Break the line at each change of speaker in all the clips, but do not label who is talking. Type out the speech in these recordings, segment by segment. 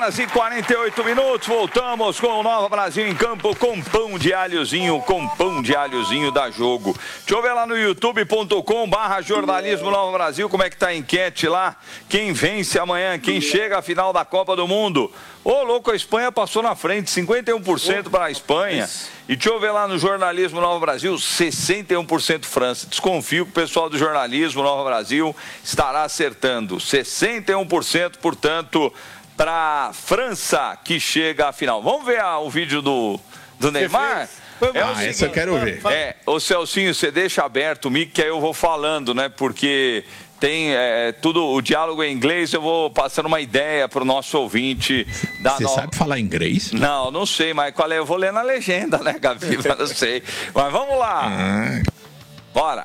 horas e 48 minutos. Voltamos com o Nova Brasil em campo com pão de alhozinho da Jogo. Deixa eu ver lá no youtube.com/jornalismo Nova Brasil como é que tá a enquete lá. Quem vence amanhã, quem chega à final da Copa do Mundo. Ô, louco, a Espanha passou na frente, 51% para a Espanha. E deixa eu ver lá no Jornalismo Nova Brasil, 61% França. Desconfio que o pessoal do Jornalismo Nova Brasil estará acertando. 61%, portanto, para a França que chega à final. Vamos ver o vídeo do Neymar?
Esse eu quero ver.
Ô Celcinho, você deixa aberto o mic que aí eu vou falando, né? Porque tem tudo, o diálogo em inglês, eu vou passando uma ideia para o nosso ouvinte.
Você sabe falar inglês?
Não sei, mas qual é? Eu vou ler na legenda, né, Gabi? Mas não sei. Mas vamos lá. Bora.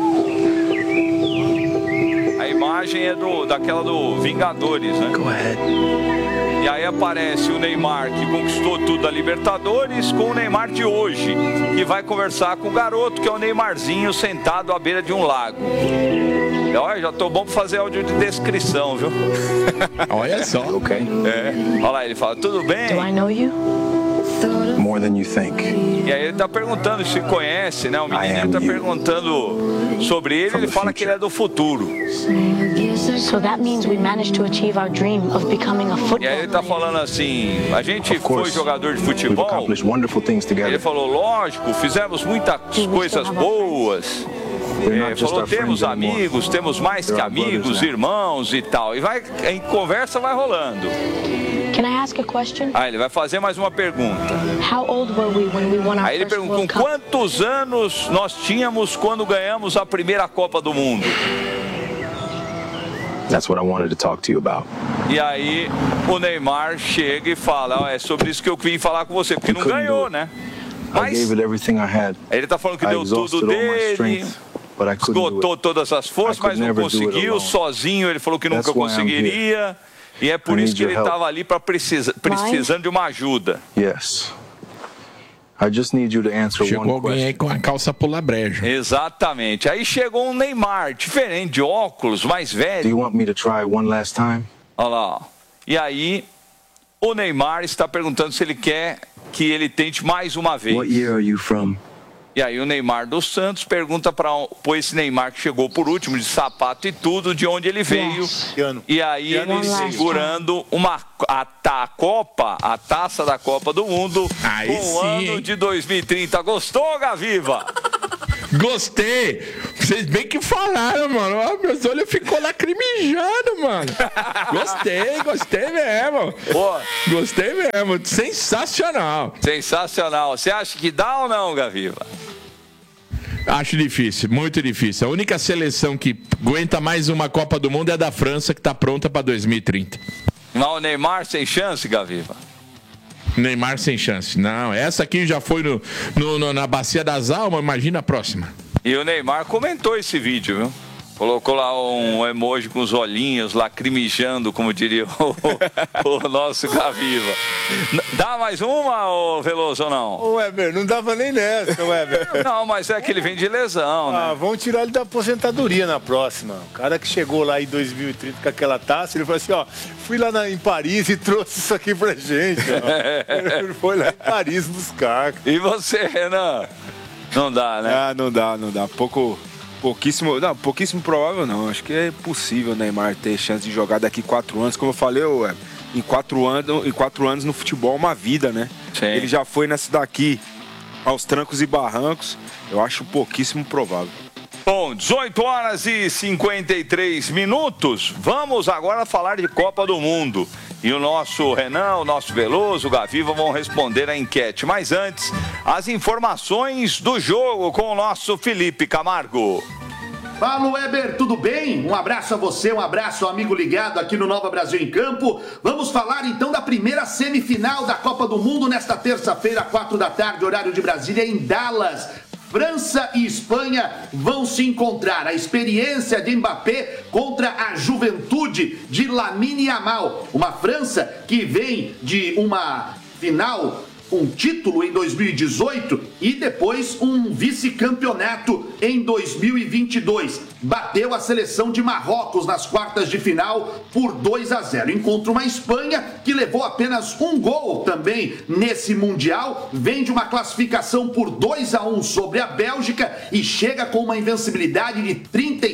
A imagem é daquela do Vingadores, né?
Go ahead.
E aí aparece o Neymar, que conquistou tudo da Libertadores, com o Neymar de hoje, que vai conversar com o garoto, que é o Neymarzinho, sentado à beira de um lago. Olha, já tô bom para fazer áudio de descrição, viu?
Olha só.
Okay.
Olha lá, ele fala, tudo bem?
Do I know you?
More than you think.
E aí ele tá perguntando se conhece, né? O menino tá perguntando sobre ele, ele fala que ele é do futuro.
So that means we managed to achieve our dream of becoming a football
E aí ele tá falando assim, a gente foi jogador de
We've
futebol.
accomplished wonderful things
Ele
together.
falou, lógico, fizemos muitas coisas boas. Falou, temos amigos, temos mais que amigos, irmãos e tal. E vai, em conversa vai rolando.
Can I ask a question?
Aí ele vai fazer mais uma pergunta.
How old were we when we won our
Aí ele
first
pergunta,
World
com
Cup?
quantos anos nós tínhamos quando ganhamos a primeira Copa do Mundo?
That's what I wanted to talk to you about.
E aí o Neymar chega e fala, é sobre isso que eu vim falar com você, porque não ganhou, né?
I gave it everything I had.
Ele tá falando que
I
deu tudo
exhausted all my
dele,
strength, but I couldn't do
esgotou
it.
todas as forças,
I could
mas não
never do it
conseguiu,
alone.
sozinho ele falou que nunca
That's why I'm
conseguiria. E é por
I
isso
need
que ele
your help.
estava ali para precisando de uma ajuda.
Yes. I just need you to answer
Chegou
one
alguém aí
question.
com a calça pula breja.
Exatamente. Aí chegou um Neymar, diferente, de óculos, mais
Do you
velho.
want me to try one last time?
Olha lá. Ó. E aí o Neymar está perguntando se ele quer que ele tente mais uma vez.
What year are you from?
E aí o Neymar dos Santos pergunta para esse Neymar que chegou por último, de sapato e tudo, de onde ele veio. E aí ele segurando a Copa, a taça da Copa do Mundo,
Aí
com o
sim,
ano
hein?
de 2030. Gostou, Gaviva?
Gostei! Vocês bem que falaram, mano. Ó, meus olhos ficou lacrimejando, mano. Gostei mesmo.
Boa.
Gostei mesmo. Sensacional.
Sensacional. Você acha que dá ou não, Gaviva?
Acho difícil, muito difícil. A única seleção que aguenta mais uma Copa do Mundo é a da França, que tá pronta para 2030.
Mas o Neymar sem chance, Gaviva?
Neymar sem chance. Não, essa aqui já foi na Bacia das Almas, imagina a próxima.
E o Neymar comentou esse vídeo, viu? Colocou lá um emoji com os olhinhos lacrimejando, como diria o nosso Gaviva. Dá mais uma, ô Veloso, ou não?
Ô, Weber, não dava nem nessa, Weber.
Não, mas é que ele vem de lesão, né?
Vão tirar ele da aposentadoria na próxima. O cara que chegou lá em 2030 com aquela taça, ele falou assim, ó, fui lá em Paris e trouxe isso aqui pra gente. Ó. Ele foi lá em Paris buscar.
E você, Renan? Não dá, né?
Não dá. Pouquíssimo provável não. Acho que é possível o Neymar ter chance de jogar daqui 4 anos. Como eu falei, em 4 anos no futebol é uma vida, né?
Sim.
Ele já foi nessa daqui aos trancos e barrancos. Eu acho pouquíssimo provável.
Bom, 18 horas e 53 minutos. Vamos agora falar de Copa do Mundo. E o nosso Renan, o nosso Veloso, o Gaviva vão responder a enquete. Mas antes, as informações do jogo com o nosso Felipe Camargo.
Fala, Weber, tudo bem? Um abraço a você, um abraço ao amigo ligado aqui no Nova Brasil em Campo. Vamos falar então da primeira semifinal da Copa do Mundo nesta terça-feira, 4 da tarde, horário de Brasília, em Dallas. França e Espanha vão se encontrar. A experiência de Mbappé contra a juventude de Lamine Yamal. Uma França que vem de uma final um título em 2018 e depois um vice-campeonato em 2022. Bateu a seleção de Marrocos nas quartas de final por 2-0. Encontra uma Espanha que levou apenas um gol também nesse Mundial, vem de uma classificação por 2-1 sobre a Bélgica e chega com uma invencibilidade de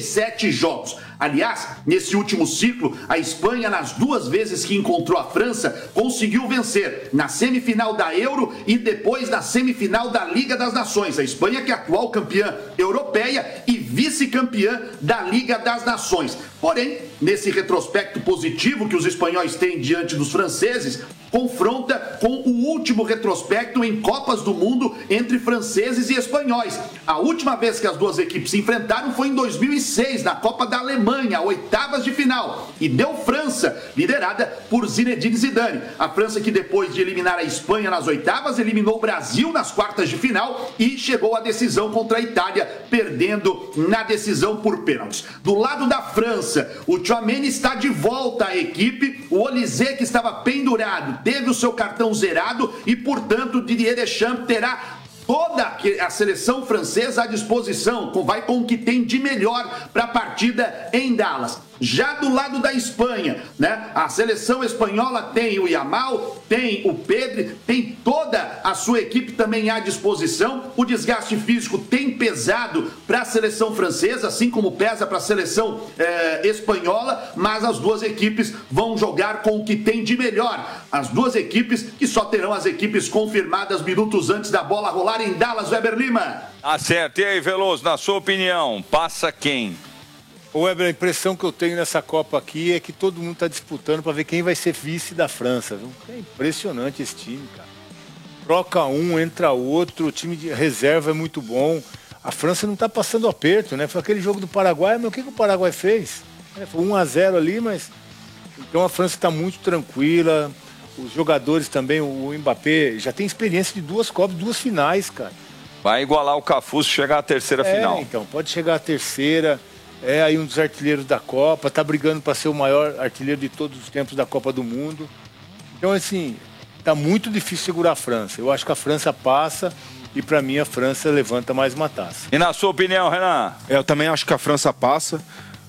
37 jogos. Aliás, nesse último ciclo, a Espanha, nas 2 vezes que encontrou a França, conseguiu vencer na semifinal da Euro e depois na semifinal da Liga das Nações. A Espanha, que é atual campeã europeia e vice-campeã da Liga das Nações. Porém, nesse retrospecto positivo que os espanhóis têm diante dos franceses, confronta com o último retrospecto em Copas do Mundo entre franceses e espanhóis. A última vez que as duas equipes se enfrentaram foi em 2006, na Copa da Alemanha, oitavas de final. E deu França, liderada por Zinedine Zidane. A França que depois de eliminar a Espanha nas oitavas, eliminou o Brasil nas quartas de final e chegou à decisão contra a Itália, perdendo na decisão por pênaltis. Do lado da França, o Tchouaméni está de volta à equipe, o Olysée, que estava pendurado, teve o seu cartão zerado e, portanto, Didier Deschamps terá toda a seleção francesa à disposição, vai com o que tem de melhor para a partida em Dallas. Já do lado da Espanha, né? A seleção espanhola tem o Yamal, tem o Pedri, tem toda a sua equipe também à disposição. O desgaste físico tem pesado para a seleção francesa, assim como pesa para a seleção espanhola, mas as duas equipes vão jogar com o que tem de melhor. As duas equipes que só terão as equipes confirmadas minutos antes da bola rolar em Dallas, Weber Lima.
Tá certo. E aí, Veloso, na sua opinião, passa quem?
Ô Weber, a impressão que eu tenho nessa Copa aqui é que todo mundo está disputando para ver quem vai ser vice da França, viu? É impressionante esse time, cara. Troca um, entra outro, o time de reserva é muito bom. A França não está passando aperto, né? Foi aquele jogo do Paraguai, mas o que o Paraguai fez? Foi 1-0 ali, mas... Então a França está muito tranquila. Os jogadores também, o Mbappé já tem experiência de 2 Copas, 2 finais, cara.
Vai igualar o Cafu se chegar à terceira final.
Então, pode chegar à terceira. É aí um dos artilheiros da Copa, tá brigando para ser o maior artilheiro de todos os tempos da Copa do Mundo. Então, assim, tá muito difícil segurar a França. Eu acho que a França passa e, para mim, a França levanta mais uma taça.
E na sua opinião, Renan?
Eu também acho que a França passa.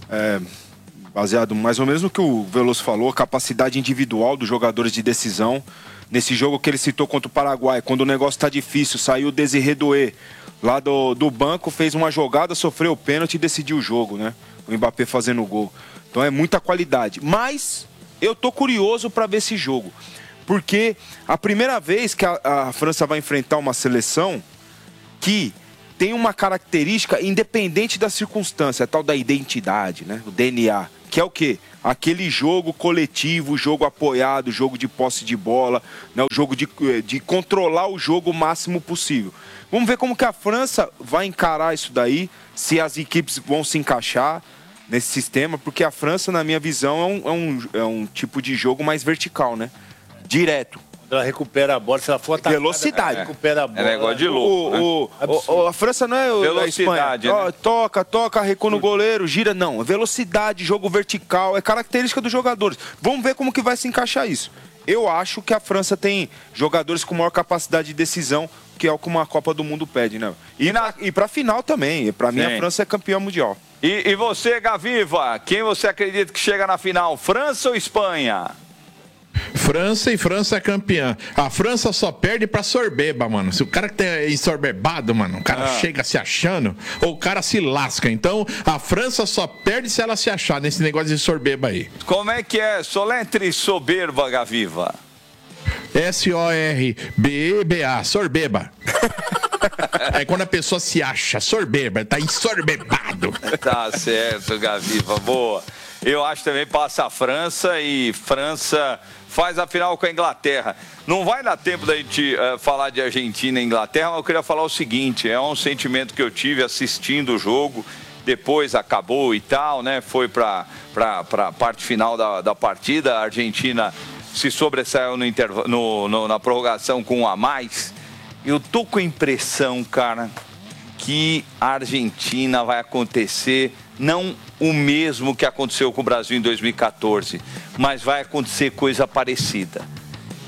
Baseado mais ou menos no que o Veloso falou, a capacidade individual dos jogadores de decisão. Nesse jogo que ele citou contra o Paraguai, quando o negócio está difícil, saiu o Désiré Doué lá do banco, fez uma jogada, sofreu o pênalti e decidiu o jogo, né? O Mbappé fazendo o gol. Então é muita qualidade. Mas eu tô curioso para ver esse jogo. Porque a primeira vez que a França vai enfrentar uma seleção que tem uma característica independente da circunstância, a tal da identidade, né? O DNA. Que é o quê? Aquele jogo coletivo, jogo apoiado, jogo de posse de bola, né? O jogo de controlar o jogo o máximo possível. Vamos ver como que a França vai encarar isso daí, se as equipes vão se encaixar nesse sistema, porque a França, na minha visão, é um tipo de jogo mais vertical, né? Direto.
Ela recupera a bola, se ela for atacada,
velocidade.
Ela recupera a bola.
É negócio de louco,
a França não é
velocidade,
a Espanha.
né?
Toca, recua no goleiro, gira. Não, velocidade, jogo vertical, é característica dos jogadores. Vamos ver como que vai se encaixar isso. Eu acho que a França tem jogadores com maior capacidade de decisão, que é o que uma Copa do Mundo pede, né? E pra final também. Pra mim, a França é campeã mundial.
E você, Gaviva, quem você acredita que chega na final? França ou Espanha?
França, e França é campeã. A França só perde pra sorbeba, mano. Se o cara que tem ensorbebado, mano, o cara chega se achando, ou o cara se lasca. Então, a França só perde se ela se achar nesse negócio de sorbeba aí.
Como é que é? Soletre soberba, Gaviva.
S-O-R-B-E-B-A, sorbeba. É quando a pessoa se acha sorbeba, tá ensorbebado.
Tá certo, Gaviva, boa. Eu acho também passa a França e França faz a final com a Inglaterra. Não vai dar tempo da gente falar de Argentina e Inglaterra, mas eu queria falar o seguinte, é um sentimento que eu tive assistindo o jogo, depois acabou e tal, né? Foi para a parte final da partida, a Argentina se sobressaiu na prorrogação com 1 a mais. Eu tô com a impressão, cara, que a Argentina vai acontecer, não o mesmo que aconteceu com o Brasil em 2014, mas vai acontecer coisa parecida.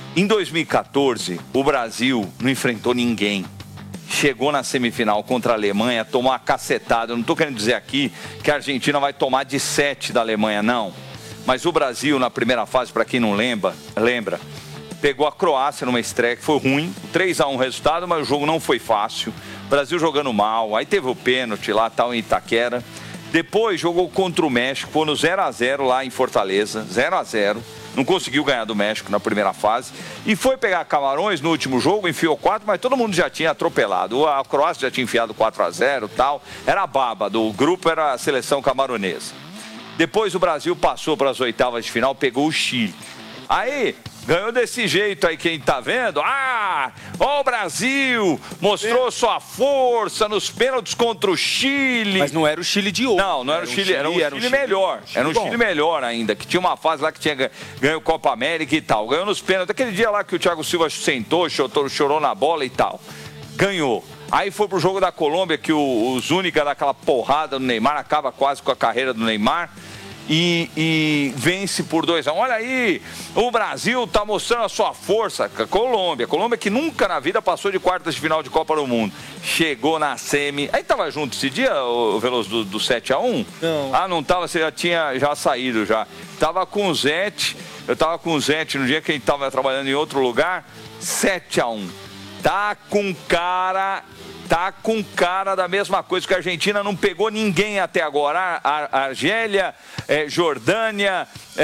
Em 2014, o Brasil não enfrentou ninguém. Chegou na semifinal contra a Alemanha, tomou uma cacetada. Eu não estou querendo dizer aqui que a Argentina vai tomar de 7 da Alemanha, não. Mas o Brasil, na primeira fase, para quem não lembra, pegou a Croácia numa estreia que foi ruim. 3-1 o resultado, mas o jogo não foi fácil. O Brasil jogando mal, aí teve o pênalti lá, tal, em Itaquera. Depois jogou contra o México, foi no 0-0 lá em Fortaleza, 0-0. Não conseguiu ganhar do México na primeira fase. E foi pegar Camarões no último jogo, enfiou 4, mas todo mundo já tinha atropelado. A Croácia já tinha enfiado 4-0 e tal. Era a baba do grupo, era a seleção camaronesa. Depois o Brasil passou para as oitavas de final, pegou o Chile. Aí, ganhou desse jeito aí, quem tá vendo? Ó o Brasil, mostrou sua força nos pênaltis contra o Chile.
Mas não era o Chile de ouro.
Não era o Chile, era um Chile melhor. Era um Chile melhor ainda, que tinha uma fase lá que tinha ganhou Copa América e tal. Ganhou nos pênaltis, aquele dia lá que o Thiago Silva sentou, chorou na bola e tal. Ganhou. Aí foi pro jogo da Colômbia, que o Zúñiga dá aquela porrada no Neymar, acaba quase com a carreira do Neymar. E vence por 2-1. Olha aí, o Brasil tá mostrando a sua força. Colômbia que nunca na vida passou de quartas de final de Copa do Mundo. Chegou na semi. Aí tava junto esse dia, o Veloso, do 7-1?
Não.
Não tava, você já tinha saído já. Tava com o Zete, eu tava com o Zete no dia que a gente tava trabalhando em outro lugar. 7-1. Tá com cara da mesma coisa, que a Argentina não pegou ninguém até agora. A Argélia, Jordânia,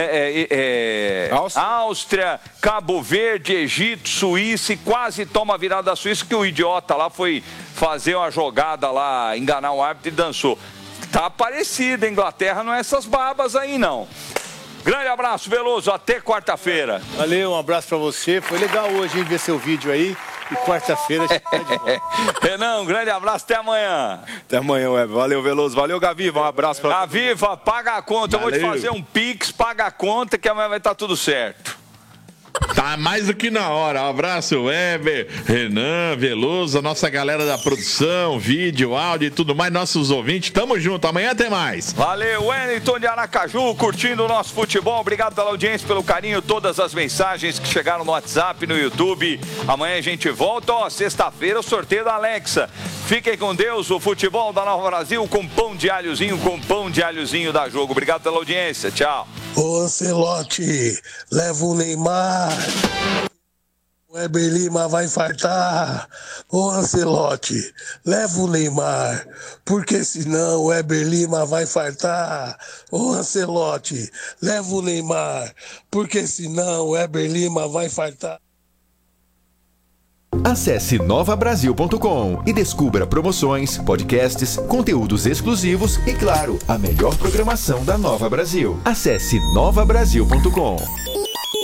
Áustria, Cabo Verde, Egito, Suíça, e quase toma a virada da Suíça, que o idiota lá foi fazer uma jogada lá, enganar o árbitro e dançou. Tá parecido, a Inglaterra não é essas babas aí, não. Grande abraço, Veloso, até quarta-feira.
Valeu, um abraço pra você. Foi legal hoje, hein, ver seu vídeo aí. E quarta-feira a gente tá de volta.
Renan, um grande abraço, até amanhã.
Até amanhã, Web. Valeu, Veloso. Valeu, Gaviva. Um abraço pra
Gaviva, paga a conta.
Valeu.
Eu vou te fazer um Pix, paga a conta, que amanhã vai estar tudo certo.
Tá mais do que na hora. Um abraço, Weber, Renan, Veloso, a nossa galera da produção, vídeo, áudio e tudo mais, nossos ouvintes. Tamo junto, amanhã tem mais.
Valeu, Wellington de Aracaju, curtindo o nosso futebol. Obrigado pela audiência, pelo carinho, todas as mensagens que chegaram no WhatsApp, no YouTube. Amanhã a gente volta, sexta-feira, o sorteio da Alexa. Fiquem com Deus, o futebol da Nova Brasil com pão de alhozinho da Jogo. Obrigado pela audiência, tchau.
Ô Ancelotti, leva o Neymar. O Weber Lima vai infartar. Ô Ancelotti, leva o Neymar, porque senão o Weber Lima vai infartar. Ô Ancelotti, leva o Neymar, porque senão o Weber Lima vai infartar.
Acesse novabrasil.com e descubra promoções, podcasts, conteúdos exclusivos e, claro, a melhor programação da Nova Brasil. Acesse novabrasil.com.